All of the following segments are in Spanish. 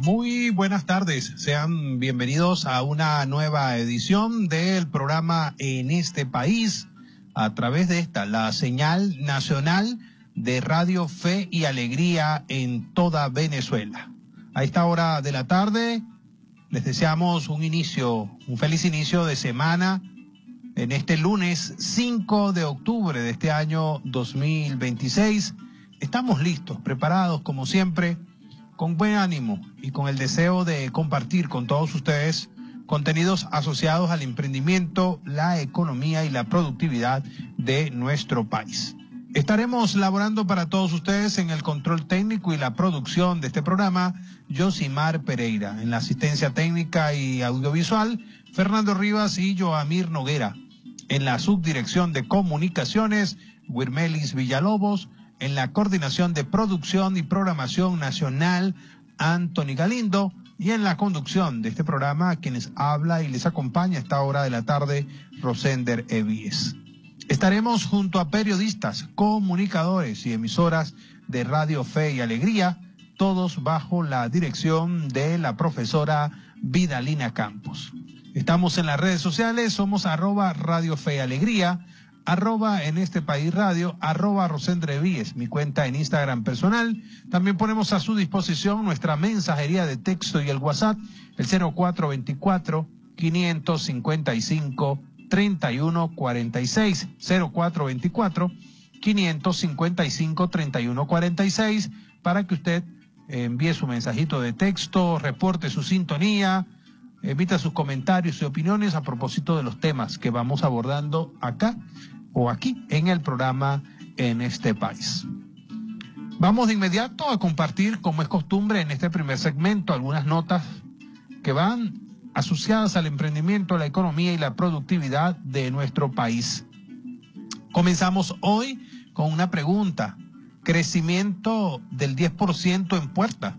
Muy buenas tardes, sean bienvenidos a una nueva edición del programa En este País, a través de la señal nacional de Radio Fe y Alegría en toda Venezuela. A esta hora de la tarde les deseamos un feliz inicio de semana en este lunes 5 de octubre de este año 2026. Estamos listos, preparados como siempre, con buen ánimo y con el deseo de compartir con todos ustedes contenidos asociados al emprendimiento, la economía y la productividad de nuestro país. Estaremos laborando para todos ustedes en el control técnico y la producción de este programa, Yosimar Pereira, en la asistencia técnica y audiovisual, Fernando Rivas y Joamir Noguera, en la subdirección de comunicaciones, Wirmelis Villalobos, en la coordinación de producción y programación nacional, Anthony Galindo, y en la conducción de este programa, quienes habla y les acompaña a esta hora de la tarde, Rosender Evies. Estaremos junto a periodistas, comunicadores y emisoras de Radio Fe y Alegría, todos bajo la dirección de la profesora Vidalina Campos. Estamos en las redes sociales, somos @Radio Fe y Alegría, @En este País Radio, @Rosendre Evies, mi cuenta en Instagram personal. También ponemos a su disposición nuestra mensajería de texto y el WhatsApp, el 0424-555-3146, 0424-555-3146, para que usted envíe su mensajito de texto, reporte su sintonía, emita sus comentarios y opiniones a propósito de los temas que vamos abordando acá o aquí en el programa En este País. Vamos de inmediato a compartir, como es costumbre en este primer segmento, algunas notas que van asociadas al emprendimiento, la economía y la productividad de nuestro país. Comenzamos hoy con una pregunta: crecimiento del 10% en puerta.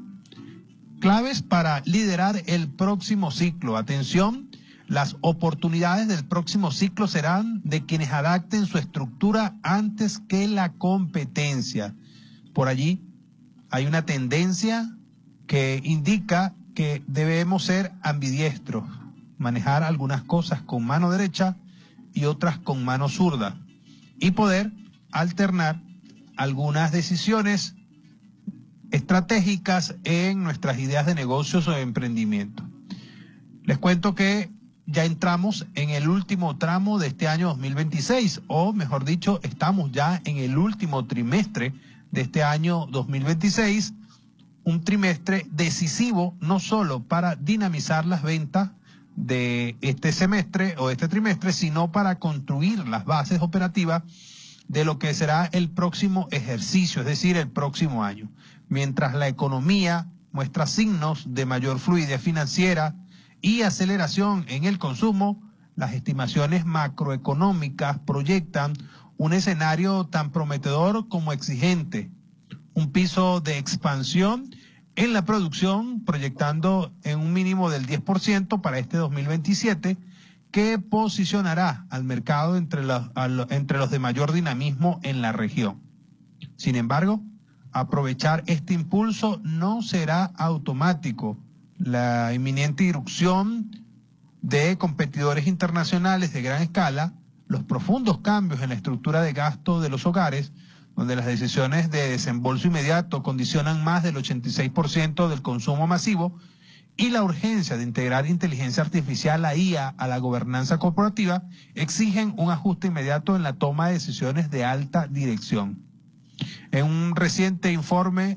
Claves para liderar el próximo ciclo. Atención, las oportunidades del próximo ciclo serán de quienes adapten su estructura antes que la competencia. Por allí hay una tendencia que indica que debemos ser ambidiestros, manejar algunas cosas con mano derecha y otras con mano zurda, y poder alternar algunas decisiones estratégicas en nuestras ideas de negocios o de emprendimiento. Les cuento que ya entramos en el último tramo de este año 2026, o mejor dicho, estamos ya en el último trimestre de este año 2026, un trimestre decisivo no solo para dinamizar las ventas de este semestre o este trimestre, sino para construir las bases operativas de lo que será el próximo ejercicio, es decir, el próximo año. Mientras la economía muestra signos de mayor fluidez financiera y aceleración en el consumo, las estimaciones macroeconómicas proyectan un escenario tan prometedor como exigente, un piso de expansión en la producción, proyectando en un mínimo del 10% para este 2027, que posicionará al mercado entre los de mayor dinamismo en la región. Sin embargo, aprovechar este impulso no será automático. La inminente irrupción de competidores internacionales de gran escala, los profundos cambios en la estructura de gasto de los hogares, donde las decisiones de desembolso inmediato condicionan más del 86% del consumo masivo, y la urgencia de integrar inteligencia artificial, la IA, a la gobernanza corporativa, exigen un ajuste inmediato en la toma de decisiones de alta dirección. En un reciente informe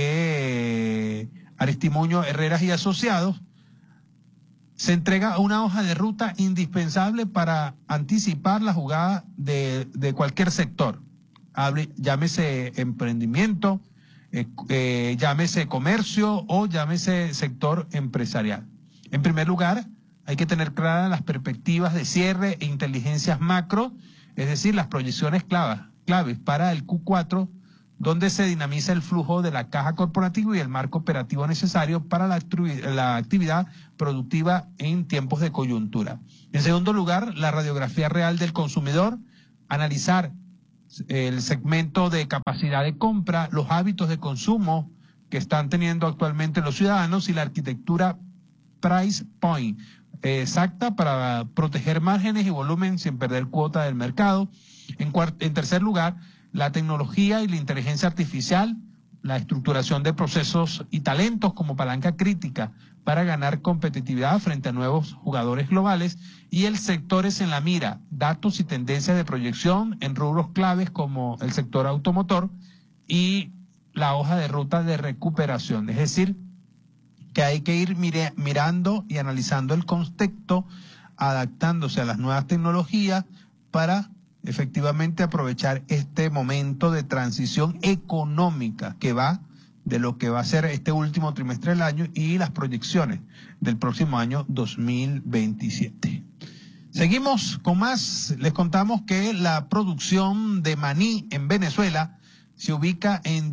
de Aristimuño Herreras y Asociados, se entrega una hoja de ruta indispensable para anticipar la jugada de cualquier sector. Llámese emprendimiento, llámese comercio o llámese sector empresarial. En primer lugar, hay que tener claras las perspectivas de cierre e inteligencias macro, es decir, las proyecciones claves para el Q4, donde se dinamiza el flujo de la caja corporativa y el marco operativo necesario para la actividad productiva en tiempos de coyuntura. En segundo lugar, la radiografía real del consumidor, analizar el segmento de capacidad de compra, los hábitos de consumo que están teniendo actualmente los ciudadanos y la arquitectura price point, exacta para proteger márgenes y volumen sin perder cuota del mercado. En tercer lugar, la tecnología y la inteligencia artificial, la estructuración de procesos y talentos como palanca crítica para ganar competitividad frente a nuevos jugadores globales. Y el sector es en la mira, datos y tendencias de proyección en rubros claves como el sector automotor y la hoja de ruta de recuperación. Es decir, que hay que ir mirando y analizando el contexto, adaptándose a las nuevas tecnologías para efectivamente aprovechar este momento de transición económica que va de lo que va a ser este último trimestre del año y las proyecciones del próximo año 2027. Seguimos con más. Les contamos que la producción de maní en Venezuela se ubica en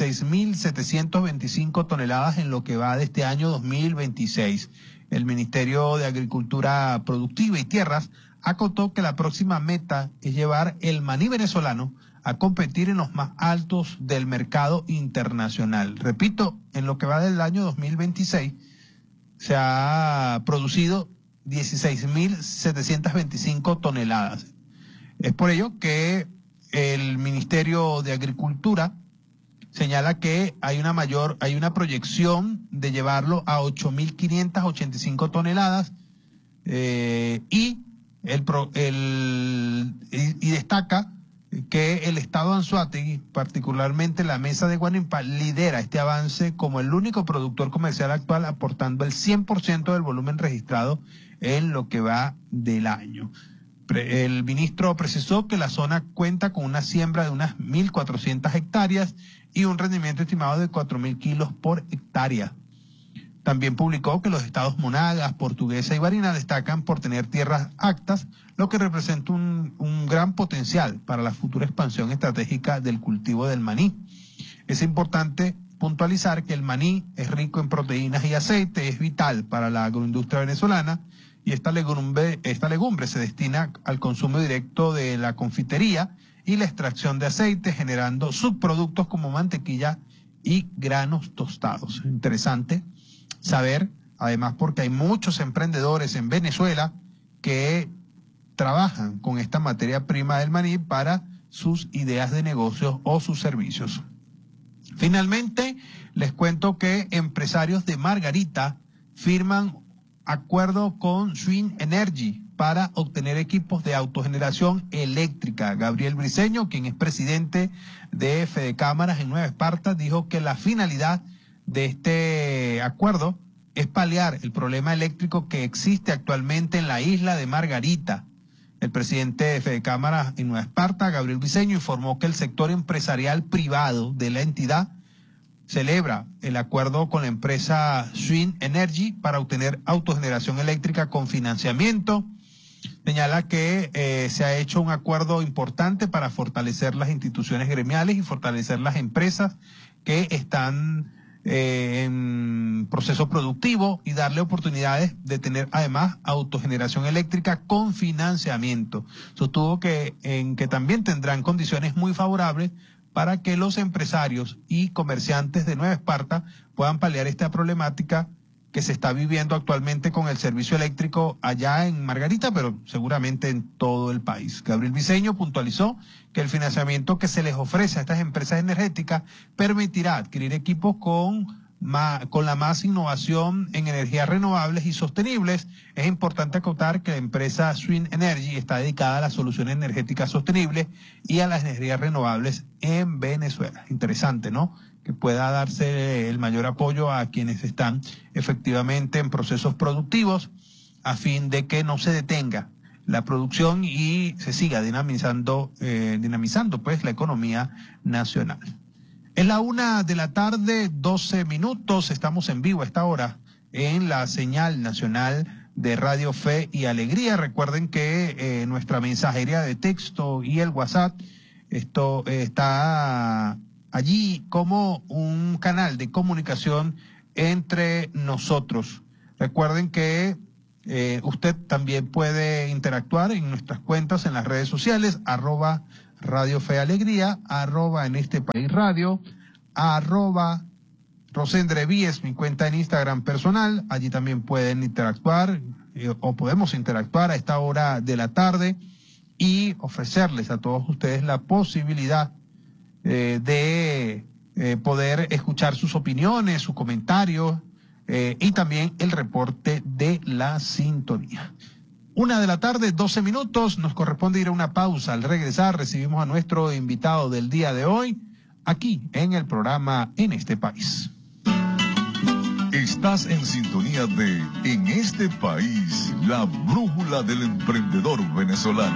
16.725 toneladas en lo que va de este año 2026. El Ministerio de Agricultura Productiva y Tierras acotó que la próxima meta es llevar el maní venezolano a competir en los más altos del mercado internacional. Repito, en lo que va del año 2026 se ha producido 16.725 toneladas. Es por ello que el Ministerio de Agricultura señala que hay una proyección de llevarlo a 8.585 toneladas y destaca que el Estado Anzoátegui, particularmente la Mesa de Guanimpá, lidera este avance como el único productor comercial actual, aportando el 100% del volumen registrado en lo que va del año. El ministro precisó que la zona cuenta con una siembra de unas 1.400 hectáreas y un rendimiento estimado de 4.000 kilos por hectárea. También publicó que los estados Monagas, Portuguesa y Barinas destacan por tener tierras aptas, lo que representa un gran potencial para la futura expansión estratégica del cultivo del maní. Es importante puntualizar que el maní es rico en proteínas y aceite, es vital para la agroindustria venezolana y esta legumbre se destina al consumo directo de la confitería y la extracción de aceite, generando subproductos como mantequilla y granos tostados. Interesante saber, además, porque hay muchos emprendedores en Venezuela que trabajan con esta materia prima del maní para sus ideas de negocios o sus servicios. Finalmente, les cuento que empresarios de Margarita firman acuerdo con Swin Energy para obtener equipos de autogeneración eléctrica. Gabriel Briceño, quien es presidente de Fedecámaras en Nueva Esparta, dijo que la finalidad de este acuerdo es paliar el problema eléctrico que existe actualmente en la isla de Margarita. El presidente de Fedecámaras en Nueva Esparta, Gabriel Briceño, informó que el sector empresarial privado de la entidad celebra el acuerdo con la empresa Swin Energy para obtener autogeneración eléctrica con financiamiento. Señala que se ha hecho un acuerdo importante para fortalecer las instituciones gremiales y fortalecer las empresas que están en proceso productivo y darle oportunidades de tener además autogeneración eléctrica con financiamiento. Sostuvo que también tendrán condiciones muy favorables para que los empresarios y comerciantes de Nueva Esparta puedan paliar esta problemática que se está viviendo actualmente con el servicio eléctrico allá en Margarita, pero seguramente en todo el país. Gabriel Briceño puntualizó que el financiamiento que se les ofrece a estas empresas energéticas permitirá adquirir equipos con la más innovación en energías renovables y sostenibles. Es importante acotar que la empresa Swin Energy está dedicada a las soluciones energéticas sostenibles y a las energías renovables en Venezuela. Interesante, ¿no? Que pueda darse el mayor apoyo a quienes están efectivamente en procesos productivos a fin de que no se detenga la producción y se siga dinamizando pues la economía nacional. Es la 1:00 p.m, 12 minutos. Estamos en vivo a esta hora en la señal nacional de Radio Fe y Alegría. Recuerden que nuestra mensajería de texto y el WhatsApp, esto está allí como un canal de comunicación entre nosotros. Recuerden que usted también puede interactuar en nuestras cuentas en las redes sociales, @Radio Fe Alegría, @En Este País Radio, Rosendreví es mi cuenta en Instagram personal. Allí también pueden interactuar o podemos interactuar a esta hora de la tarde y ofrecerles a todos ustedes la posibilidad de poder escuchar sus opiniones, sus comentarios y también el reporte de la sintonía. 1:00 PM, 12 minutos, nos corresponde ir a una pausa. Al regresar recibimos a nuestro invitado del día de hoy, aquí en el programa En este País. Estás en sintonía de En este País, la brújula del emprendedor venezolano.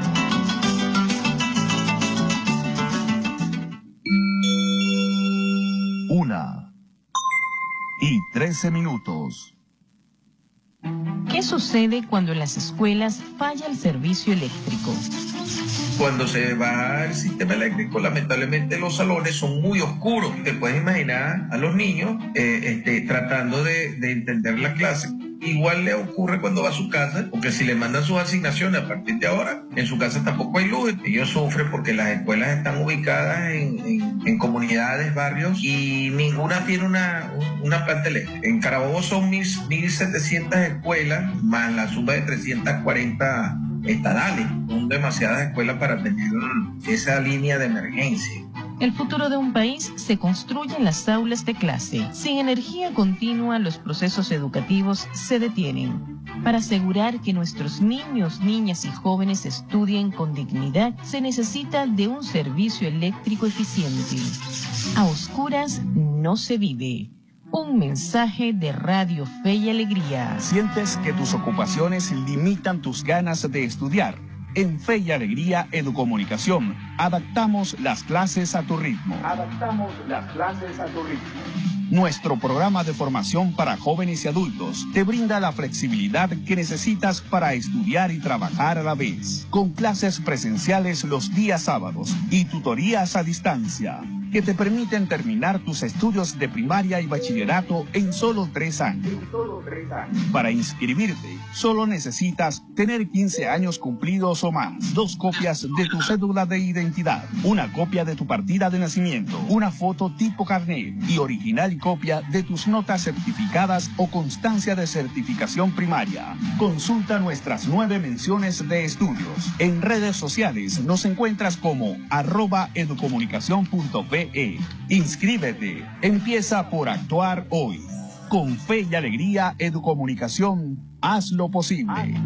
1:13 minutos. ¿Qué sucede cuando en las escuelas falla el servicio eléctrico? Cuando se va el sistema eléctrico, lamentablemente los salones son muy oscuros. Te puedes imaginar a los niños tratando de entender la clase. Igual le ocurre cuando va a su casa, porque si le mandan sus asignaciones a partir de ahora, en su casa tampoco hay luz. Ellos sufren porque las escuelas están ubicadas en comunidades, barrios, y ninguna tiene una planta eléctrica. En Carabobo son 1.700 escuelas, más la suma de 340 estadales. Son demasiadas escuelas para tener esa línea de emergencia. El futuro de un país se construye en las aulas de clase. Sin energía continua, los procesos educativos se detienen. Para asegurar que nuestros niños, niñas y jóvenes estudien con dignidad, se necesita de un servicio eléctrico eficiente. A oscuras no se vive. Un mensaje de Radio Fe y Alegría. ¿Sientes que tus ocupaciones limitan tus ganas de estudiar? En Fe y Alegría Educomunicación, adaptamos las clases a tu ritmo. Nuestro programa de formación para jóvenes y adultos te brinda la flexibilidad que necesitas para estudiar y trabajar a la vez. Con clases presenciales los días sábados y tutorías a distancia, que te permiten terminar tus estudios de primaria y bachillerato en solo 3 años. Para inscribirte, solo necesitas tener 15 años cumplidos o más, 2 copias de tu cédula de identidad, una copia de tu partida de nacimiento, una foto tipo carnet y original copia de tus notas certificadas o constancia de certificación primaria. Consulta nuestras 9 menciones de estudios. En redes sociales nos encuentras como @educomunicacion.pe. Inscríbete. Empieza por actuar hoy. Con Fe y Alegría Educomunicación, haz lo posible.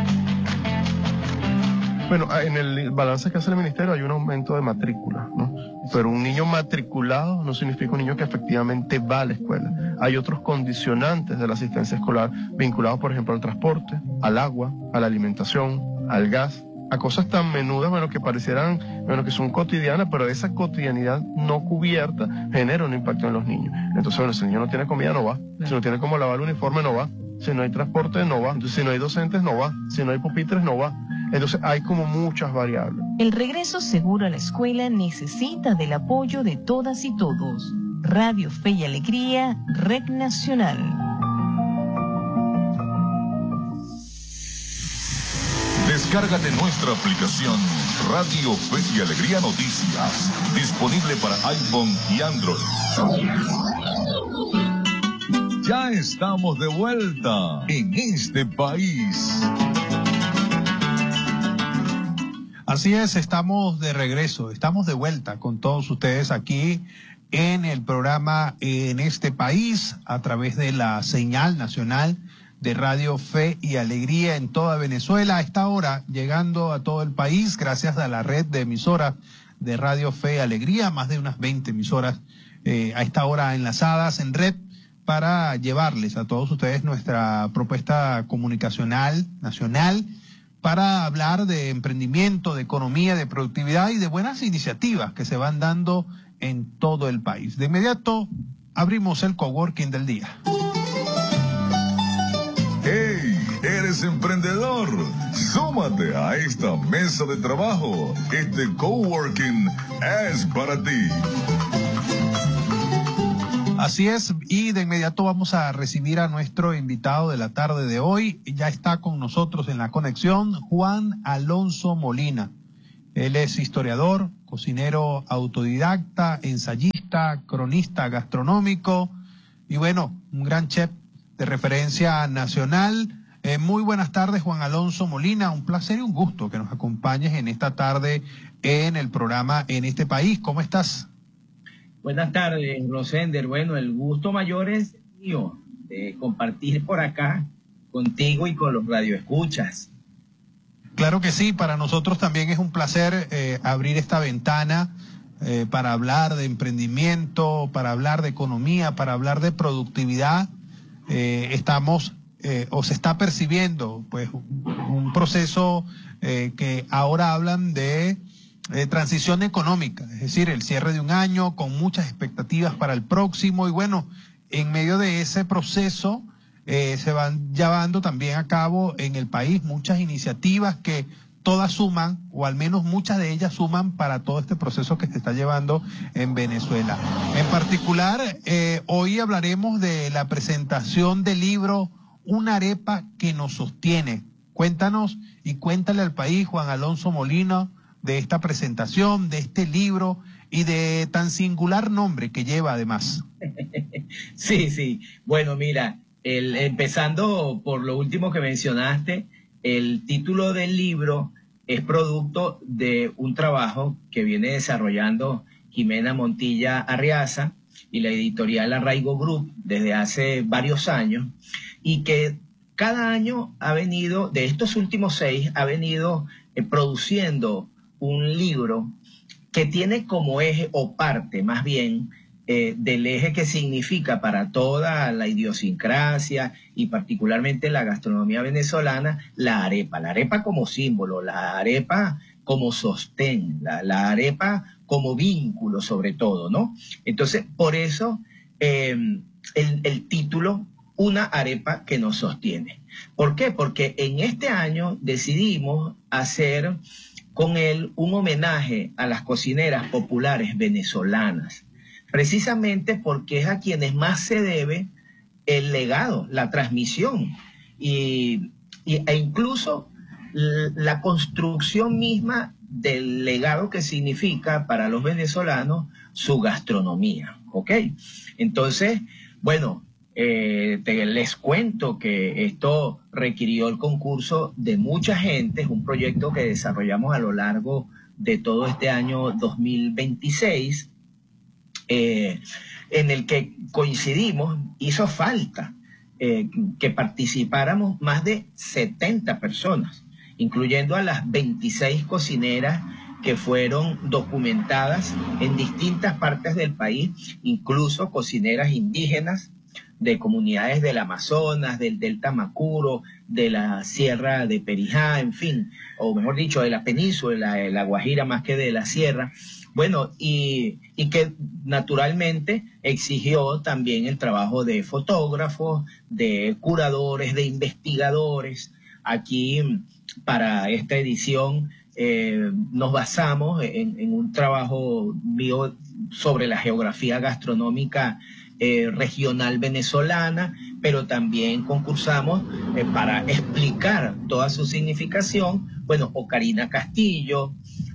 Bueno, en el balance que hace el ministerio hay un aumento de matrícula, ¿no? Pero un niño matriculado no significa un niño que efectivamente va a la escuela. Hay otros condicionantes de la asistencia escolar vinculados, por ejemplo, al transporte, al agua, a la alimentación, al gas, a cosas tan menudas, que parecieran, que son cotidianas, pero esa cotidianidad no cubierta genera un impacto en los niños. Entonces, si el niño no tiene comida, no va. Si no tiene cómo lavar el uniforme, no va. Si no hay transporte, no va. Entonces, si no hay docentes, no va. Si no hay pupitres, no va. Entonces hay como muchas variables. El regreso seguro a la escuela necesita del apoyo de todas y todos. Radio Fe y Alegría, Red Nacional. Descárgate nuestra aplicación Radio Fe y Alegría Noticias, disponible para iPhone y Android. Ya estamos de vuelta en este país. Así es, estamos de regreso, estamos de vuelta con todos ustedes aquí en el programa En este País, a través de la señal nacional de Radio Fe y Alegría en toda Venezuela. A esta hora, llegando a todo el país, gracias a la red de emisoras de Radio Fe y Alegría, más de unas 20 emisoras a esta hora enlazadas en red, para llevarles a todos ustedes nuestra propuesta comunicacional nacional, para hablar de emprendimiento, de economía, de productividad y de buenas iniciativas que se van dando en todo el país. De inmediato, abrimos el coworking del día. ¡Hey! ¿Eres emprendedor? Súmate a esta mesa de trabajo. Este coworking es para ti. Así es, y de inmediato vamos a recibir a nuestro invitado de la tarde de hoy. Ya está con nosotros en la conexión Juan Alonso Molina. Él es historiador, cocinero autodidacta, ensayista, cronista gastronómico y bueno, un gran chef de referencia nacional. Muy buenas tardes, Juan Alonso Molina. Un placer y un gusto que nos acompañes en esta tarde en el programa En este País. ¿Cómo estás? Buenas tardes, Rosender. Bueno, el gusto mayor es mío de compartir por acá contigo y con los radioescuchas. Claro que sí, para nosotros también es un placer abrir esta ventana para hablar de emprendimiento, para hablar de economía, para hablar de productividad. Estamos o se está percibiendo pues un proceso que ahora hablan de transición económica, es decir, el cierre de un año con muchas expectativas para el próximo, y bueno, en medio de ese proceso se van llevando también a cabo en el país muchas iniciativas que todas suman, o al menos muchas de ellas suman para todo este proceso que se está llevando en Venezuela. En particular, hoy hablaremos de la presentación del libro Una arepa que nos sostiene. Cuéntanos y cuéntale al país, Juan Alonso Molina, de esta presentación, de este libro y de tan singular nombre que lleva además. Sí. Bueno, mira, empezando por lo último que mencionaste, el título del libro es producto de un trabajo que viene desarrollando Jimena Montilla Arriaza y la editorial Arraigo Group desde hace varios años, y que cada año ha venido, de estos últimos 6, ha venido produciendo un libro que tiene como eje, o parte más bien, del eje que significa para toda la idiosincrasia y particularmente la gastronomía venezolana, la arepa como símbolo, la arepa como sostén, la arepa como vínculo sobre todo, ¿no? Entonces, por eso el título, Una arepa que nos sostiene. ¿Por qué? Porque en este año decidimos hacer con él un homenaje a las cocineras populares venezolanas, precisamente porque es a quienes más se debe el legado, la transmisión e incluso la construcción misma del legado que significa para los venezolanos su gastronomía, ¿ok? Entonces, bueno, les cuento que esto requirió el concurso de mucha gente, es un proyecto que desarrollamos a lo largo de todo este año 2026, en el que coincidimos, hizo falta que participáramos más de 70 personas, incluyendo a las 26 cocineras que fueron documentadas en distintas partes del país, incluso cocineras indígenas de comunidades del Amazonas, del Delta Macuro, de la Sierra de Perijá, en fin, o mejor dicho, de la península, de la Guajira más que de la Sierra. Bueno, y que naturalmente exigió también el trabajo de fotógrafos, de curadores, de investigadores. Aquí, para esta edición, nos basamos en un trabajo mío sobre la geografía gastronómica regional venezolana, pero también concursamos para explicar toda su significación, bueno, Ocarina Castillo,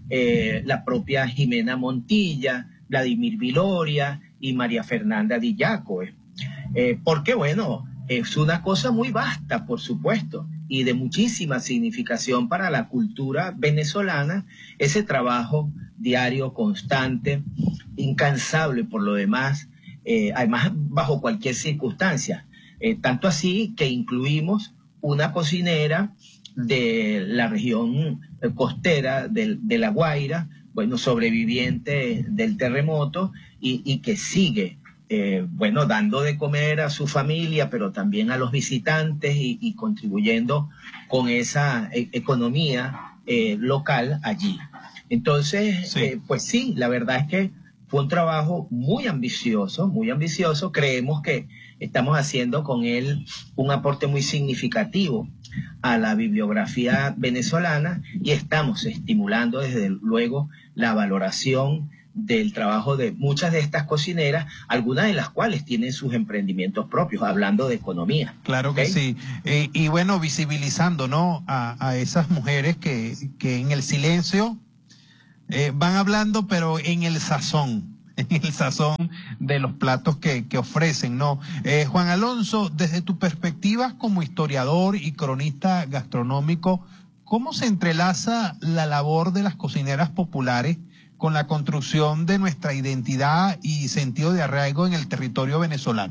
la propia Jimena Montilla, Vladimir Viloria y María Fernanda Di Giacoe. Porque, bueno, es una cosa muy vasta, por supuesto, y de muchísima significación para la cultura venezolana, ese trabajo diario, constante, incansable por lo demás, además bajo cualquier circunstancia. Tanto así que incluimos una cocinera de la región costera de La Guaira, bueno, sobreviviente del terremoto y que sigue, bueno, dando de comer a su familia, pero también a los visitantes y contribuyendo con esa economía local allí. Entonces, sí. Pues sí, la verdad es que fue un trabajo muy ambicioso, muy ambicioso. Creemos que estamos haciendo con él un aporte muy significativo a la bibliografía venezolana y estamos estimulando desde luego la valoración del trabajo de muchas de estas cocineras, algunas de las cuales tienen sus emprendimientos propios, hablando de economía. Claro que sí. Y bueno, visibilizando, ¿no?, a esas mujeres que en el silencio van hablando, pero en el sazón. en el sazón de los platos que ofrecen, ¿no? Juan Alonso, desde tu perspectiva como historiador y cronista gastronómico, ¿cómo se entrelaza la labor de las cocineras populares con la construcción de nuestra identidad y sentido de arraigo en el territorio venezolano?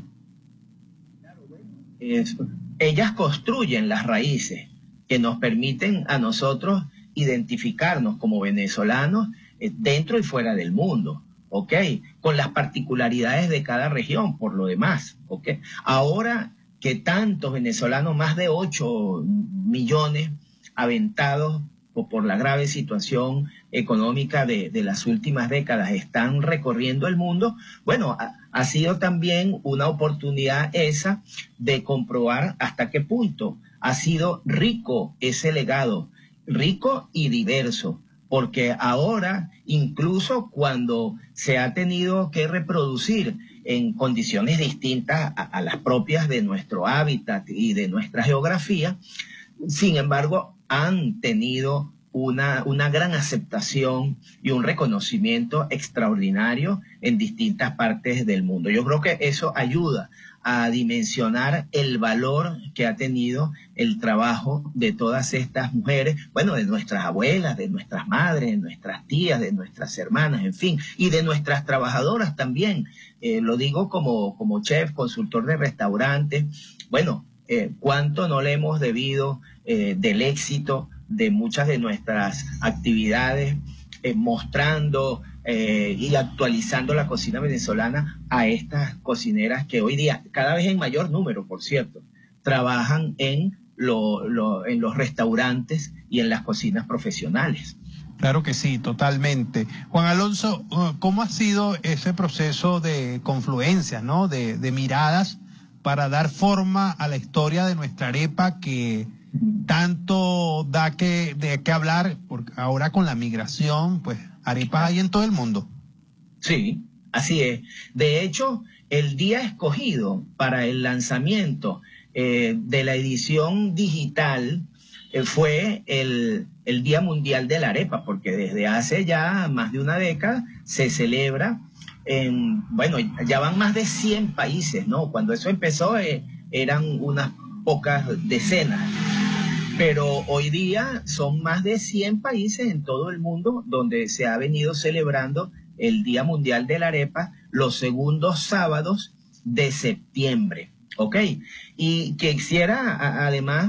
Ellas construyen las raíces que nos permiten a nosotros identificarnos como venezolanos dentro y fuera del mundo, ¿ok? Con las particularidades de cada región, por lo demás, ¿ok? Ahora que tantos venezolanos, más de 8 millones, aventados por la grave situación económica de las últimas décadas, están recorriendo el mundo, bueno, ha sido también una oportunidad esa de comprobar hasta qué punto ha sido rico ese legado, rico y diverso, porque ahora, incluso cuando se ha tenido que reproducir en condiciones distintas a las propias de nuestro hábitat y de nuestra geografía, sin embargo, han tenido una gran aceptación y un reconocimiento extraordinario en distintas partes del mundo. Yo creo que eso ayuda a dimensionar el valor que ha tenido el trabajo de todas estas mujeres, bueno, de nuestras abuelas, de nuestras madres, de nuestras tías, de nuestras hermanas, en fin, y de nuestras trabajadoras también. Lo digo como chef, consultor de restaurantes. Bueno, cuánto no le hemos debido del éxito de muchas de nuestras actividades, mostrando y actualizando la cocina venezolana a estas cocineras que hoy día, cada vez en mayor número, por cierto, trabajan en los restaurantes y en las cocinas profesionales. Claro que sí, totalmente. Juan Alonso, ¿cómo ha sido ese proceso de confluencias, ¿no? de miradas para dar forma a la historia de nuestra arepa que tanto de qué hablar, porque ahora con la migración, pues arepas hay en todo el mundo? Sí, así es. De hecho, el día escogido para el lanzamiento de la edición digital fue el Día Mundial de la Arepa, porque desde hace ya más de una década se celebra bueno, ya van más de 100 países, ¿no? Cuando eso empezó eran unas pocas decenas, pero hoy día son más de 100 países en todo el mundo donde se ha venido celebrando el Día Mundial de la Arepa los segundos sábados de septiembre, ¿ok? Y quisiera además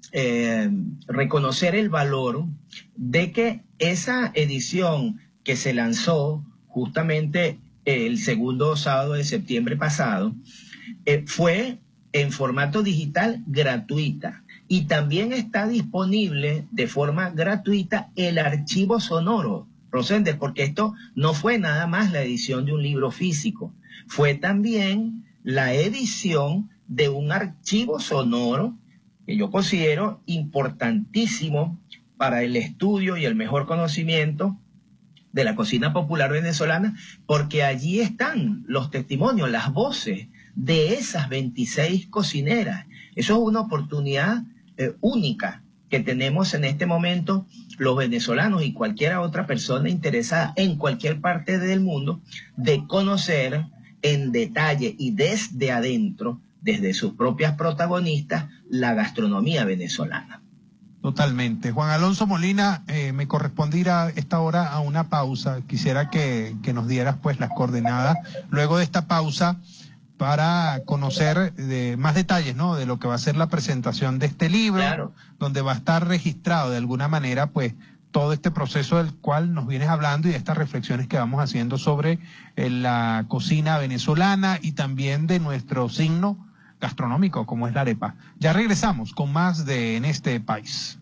reconocer el valor de que esa edición que se lanzó justamente el segundo sábado de septiembre pasado, fue en formato digital gratuita, y también está disponible de forma gratuita el archivo sonoro, Rosender, porque esto no fue nada más la edición de un libro físico, fue también la edición de un archivo sonoro que yo considero importantísimo para el estudio y el mejor conocimiento de la cocina popular venezolana, porque allí están los testimonios, las voces de esas 26 cocineras. Eso es una oportunidad única que tenemos en este momento los venezolanos y cualquier otra persona interesada en cualquier parte del mundo de conocer en detalle y desde adentro, desde sus propias protagonistas, la gastronomía venezolana. Totalmente. Juan Alonso Molina, me corresponde ir a esta hora a una pausa. Quisiera que nos dieras pues las coordenadas luego de esta pausa para conocer más detalles, ¿no? De lo que va a ser la presentación de este libro, claro, donde va a estar registrado de alguna manera pues todo este proceso del cual nos vienes hablando y de estas reflexiones que vamos haciendo sobre la cocina venezolana y también de nuestro signo gastronómico como es la arepa. Ya regresamos con más de En este País.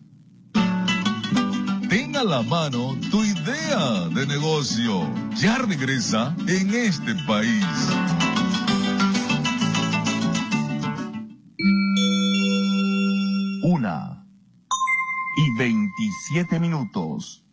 Ten a la mano tu idea de negocio. Ya regresa En este País. Una y 27 minutos.